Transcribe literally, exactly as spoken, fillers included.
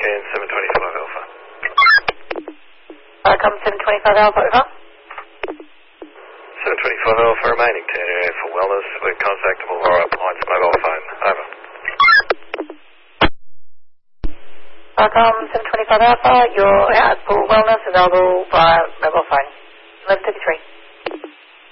scan seven twenty-five Alpha. Welcome seven twenty-five Alpha, over. seven twenty-five Alpha remaining to area for wellness with contactable via appliance mobile phone. Over. Welcome seven twenty-five Alpha, you're out for wellness available via mobile phone. eleven thirty-three.